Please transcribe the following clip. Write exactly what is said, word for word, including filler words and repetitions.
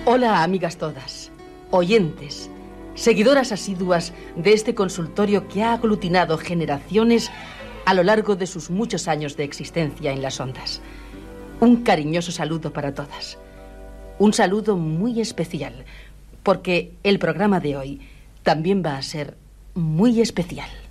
Hola, amigas todas, oyentes, seguidoras asiduas de este consultorio que ha aglutinado generaciones a lo largo de sus muchos años de existencia en las ondas. Un cariñoso saludo para todas. Un saludo muy especial, porque el programa de hoy también va a ser muy especial.